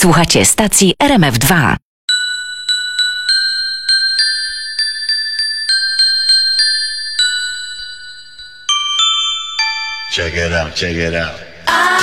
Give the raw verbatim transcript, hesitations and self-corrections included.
Słuchacie stacji R M F dwa. Check it out, check it out.